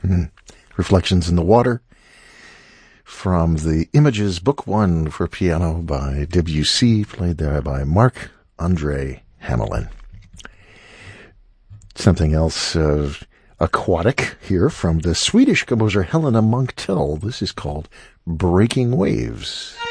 Reflections in the Water from the Images Book 1 for piano by Debussy, played there by Marc-Andre Hamelin. Something else aquatic here from the Swedish composer Helena Munktell. This is called Breaking Waves.